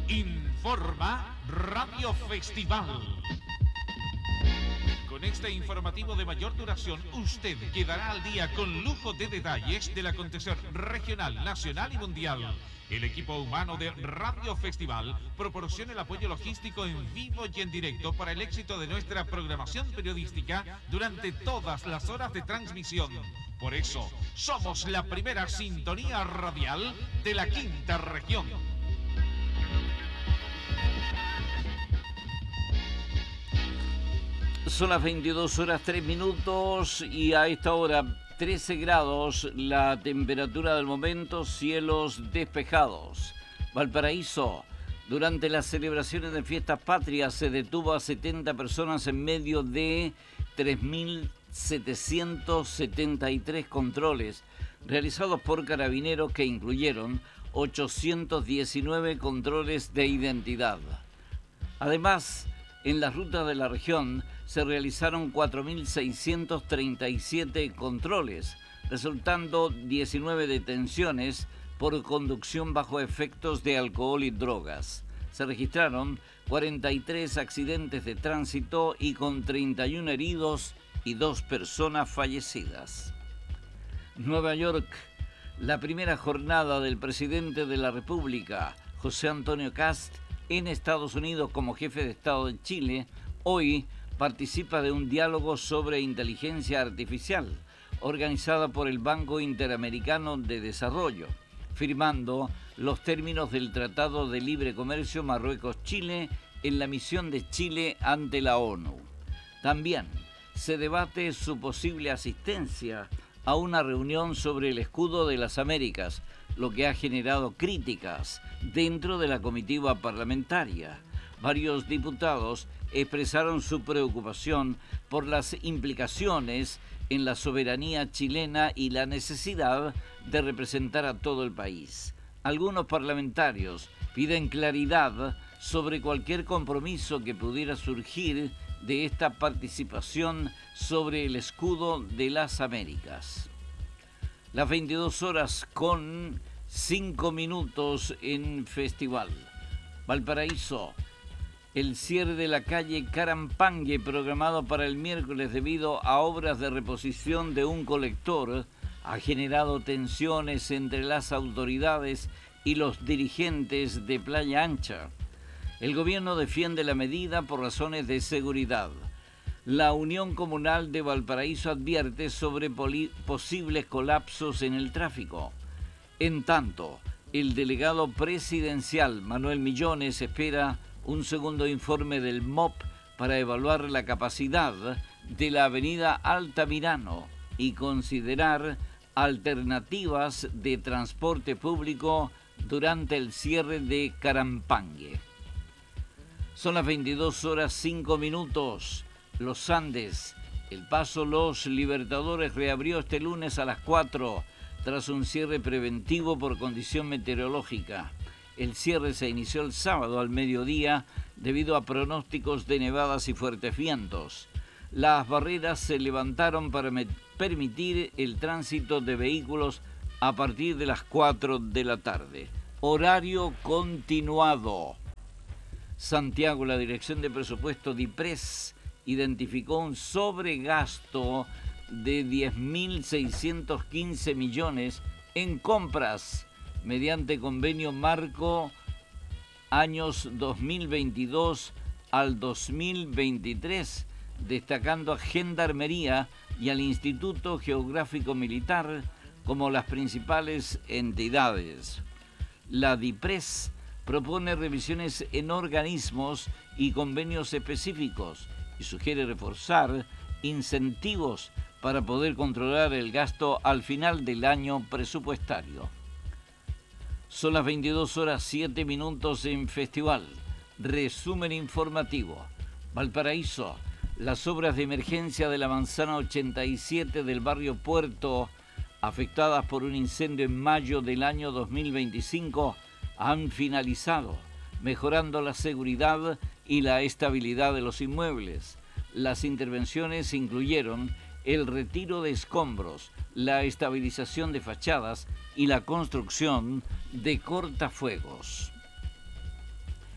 Informa Radio Festival. Con este informativo de mayor duración, usted quedará al día con lujo de detalles del acontecer regional, nacional y mundial. El equipo humano de Radio Festival proporciona el apoyo logístico en vivo y en directo para el éxito de nuestra programación periodística durante todas las horas de transmisión. Por eso, somos la primera sintonía radial de la quinta región. Son las 22 horas 3 minutos y a esta hora 13 grados la temperatura del momento, cielos despejados. Valparaíso, durante las celebraciones de fiestas patrias se detuvo a 70 personas en medio de 3.773 controles realizados por carabineros que incluyeron 819 controles de identidad. Además, en las rutas de la región se realizaron 4.637 controles, resultando 19 detenciones por conducción bajo efectos de alcohol y drogas. Se registraron 43 accidentes de tránsito y con 31 heridos y 2 personas fallecidas. Nueva York, la primera jornada del presidente de la República, José Antonio Kast, en Estados Unidos como jefe de Estado de Chile, hoy participa de un diálogo sobre inteligencia artificial, organizada por el Banco Interamericano de Desarrollo, firmando los términos del Tratado de Libre Comercio Marruecos-Chile en la misión de Chile ante la ONU. También se debate su posible asistencia a una reunión sobre el escudo de las Américas, lo que ha generado críticas dentro de la comitiva parlamentaria. Varios diputados expresaron su preocupación por las implicaciones en la soberanía chilena y la necesidad de representar a todo el país. Algunos parlamentarios piden claridad sobre cualquier compromiso que pudiera surgir de esta participación sobre el escudo de las Américas. Las 22 horas con 5 minutos en Festival. Valparaíso, el cierre de la calle Carampangue programado para el miércoles debido a obras de reposición de un colector ha generado tensiones entre las autoridades y los dirigentes de Playa Ancha. El gobierno defiende la medida por razones de seguridad. La Unión Comunal de Valparaíso advierte sobre posibles colapsos en el tráfico. En tanto, el delegado presidencial Manuel Millones espera un segundo informe del MOP para evaluar la capacidad de la avenida Altamirano y considerar alternativas de transporte público durante el cierre de Carampangue. Son las 22 horas 5 minutos. Los Andes, el Paso Los Libertadores reabrió este lunes a las 4 tras un cierre preventivo por condición meteorológica. El cierre se inició el sábado al mediodía debido a pronósticos de nevadas y fuertes vientos. Las barreras se levantaron para permitir el tránsito de vehículos a partir de las 4 de la tarde. Horario continuado. Santiago, la Dirección de Presupuesto DIPRES identificó un sobregasto de 10.615 millones en compras mediante convenio marco años 2022 al 2023, destacando a Gendarmería y al Instituto Geográfico Militar como las principales entidades. La DIPRES propone revisiones en organismos y convenios específicos y sugiere reforzar incentivos para poder controlar el gasto al final del año presupuestario. Son las 22 horas 7 minutos en Festival. Resumen informativo. Valparaíso, las obras de emergencia de la manzana 87 del barrio Puerto, afectadas por un incendio en mayo del año 2025, han finalizado, mejorando la seguridad y la estabilidad de los inmuebles. Las intervenciones incluyeron el retiro de escombros, la estabilización de fachadas y la construcción de cortafuegos.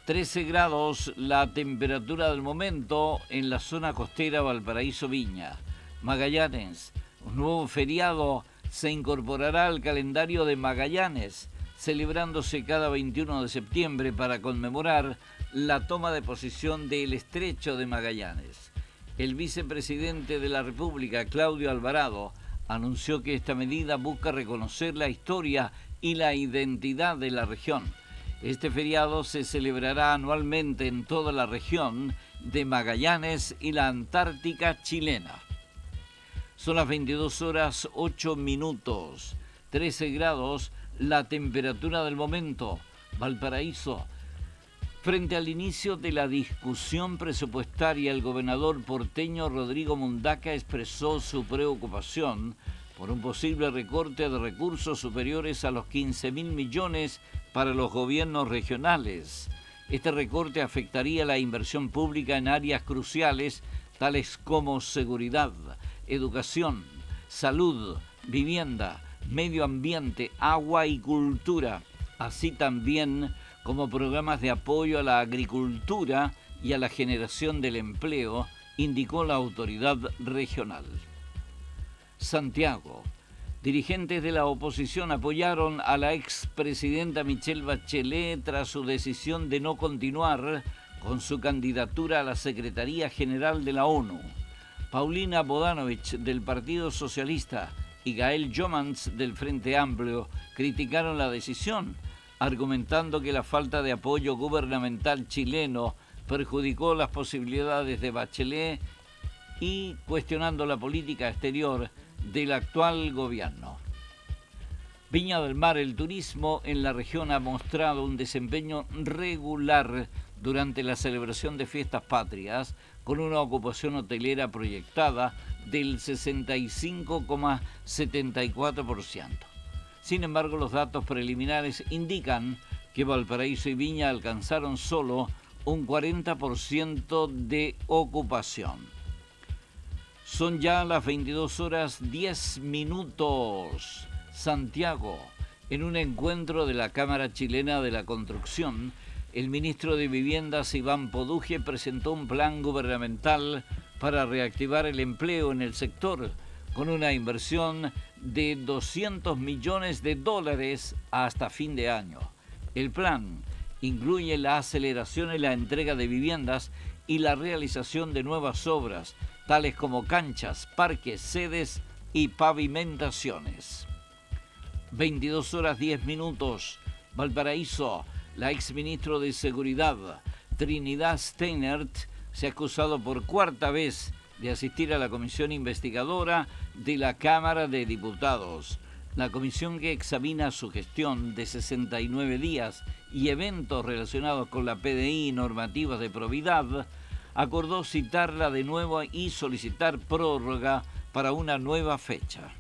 13 grados la temperatura del momento en la zona costera Valparaíso-Viña. Magallanes, un nuevo feriado se incorporará al calendario de Magallanes, celebrándose cada 21 de septiembre para conmemorar la toma de posesión del Estrecho de Magallanes. El vicepresidente de la República, Claudio Alvarado, anunció que esta medida busca reconocer la historia y la identidad de la región. Este feriado se celebrará anualmente en toda la región de Magallanes y la Antártica chilena. Son las 22 horas 8 minutos, 13 grados la temperatura del momento. Valparaíso. Frente al inicio de la discusión presupuestaria, el gobernador porteño Rodrigo Mundaca expresó su preocupación por un posible recorte de recursos superiores a los 15.000 millones para los gobiernos regionales. Este recorte afectaría la inversión pública en áreas cruciales tales como seguridad, educación, salud, vivienda, medio ambiente, agua y cultura, así también como programas de apoyo a la agricultura y a la generación del empleo, indicó la autoridad regional. Santiago. Dirigentes de la oposición apoyaron a la expresidenta Michelle Bachelet tras su decisión de no continuar con su candidatura a la Secretaría General de la ONU. Paulina Bodanovich, del Partido Socialista, y Gael Jomans, del Frente Amplio, criticaron la decisión, argumentando que la falta de apoyo gubernamental chileno perjudicó las posibilidades de Bachelet y cuestionando la política exterior del actual gobierno. Viña del Mar. El turismo en la región ha mostrado un desempeño regular durante la celebración de fiestas patrias, con una ocupación hotelera proyectada del 65,74%. Sin embargo, los datos preliminares indican que Valparaíso y Viña alcanzaron solo un 40% de ocupación. Son ya las 22 horas 10 minutos. Santiago. En un encuentro de la Cámara Chilena de la Construcción, el ministro de Viviendas, Iván Poduje, presentó un plan gubernamental para reactivar el empleo en el sector, con una inversión de $200 millones hasta fin de año. El plan incluye la aceleración en la entrega de viviendas y la realización de nuevas obras, tales como canchas, parques, sedes y pavimentaciones. 22 horas 10 minutos. Valparaíso. La exministro de Seguridad, Trinidad Steinert, se ha acusado por cuarta vez de asistir a la comisión investigadora de la Cámara de Diputados. La comisión que examina su gestión de 69 días y eventos relacionados con la PDI y normativas de probidad, acordó citarla de nuevo y solicitar prórroga para una nueva fecha.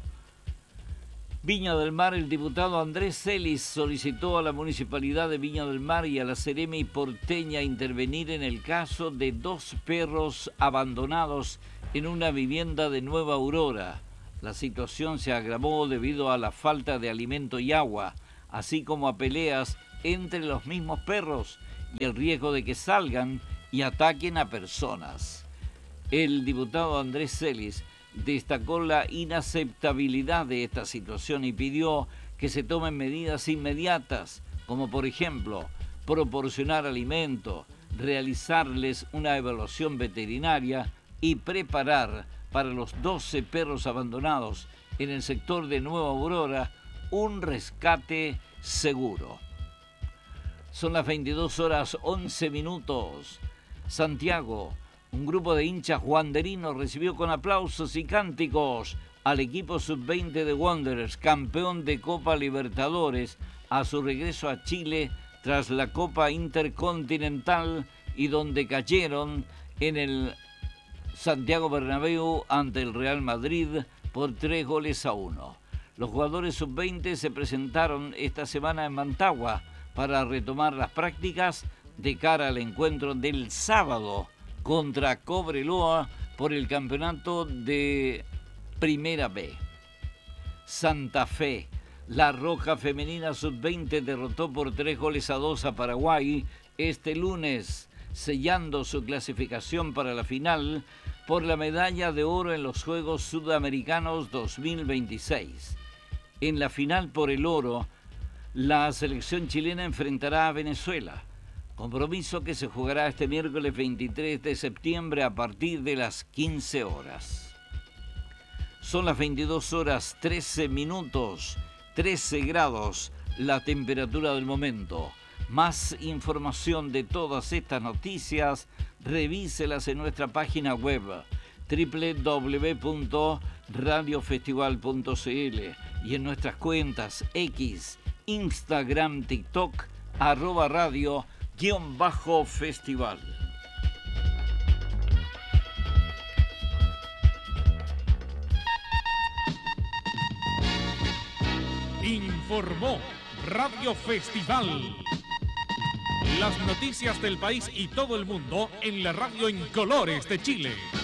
Viña del Mar. El diputado Andrés Celis solicitó a la Municipalidad de Viña del Mar y a la Seremi porteña intervenir en el caso de 2 perros abandonados en una vivienda de Nueva Aurora. La situación se agravó debido a la falta de alimento y agua, así como a peleas entre los mismos perros y el riesgo de que salgan y ataquen a personas. El diputado Andrés Celis destacó la inaceptabilidad de esta situación y pidió que se tomen medidas inmediatas, como por ejemplo proporcionar alimento, realizarles una evaluación veterinaria y preparar para los 12 perros abandonados en el sector de Nueva Aurora un rescate seguro. Son las 22 horas 11 minutos. Santiago. Un grupo de hinchas wanderinos recibió con aplausos y cánticos al equipo sub-20 de Wanderers, campeón de Copa Libertadores, a su regreso a Chile tras la Copa Intercontinental y donde cayeron en el Santiago Bernabéu ante el Real Madrid por 3-1. Los jugadores sub-20 se presentaron esta semana en Mantagua para retomar las prácticas de cara al encuentro del sábado contra Cobreloa por el campeonato de Primera B. Santa Fe. La Roja Femenina Sub-20 derrotó por 3-2 a Paraguay este lunes, sellando su clasificación para la final por la medalla de oro en los Juegos Sudamericanos 2026. En la final por el oro, la selección chilena enfrentará a Venezuela, compromiso que se jugará este miércoles 23 de septiembre a partir de las 15 horas. Son las 22 horas 13 minutos, 13 grados, la temperatura del momento. Más información de todas estas noticias, revíselas en nuestra página web www.radiofestival.cl y en nuestras cuentas X, Instagram, TikTok, @radio_festival. Informó Radio Festival. Las noticias del país y todo el mundo en la radio en colores de Chile.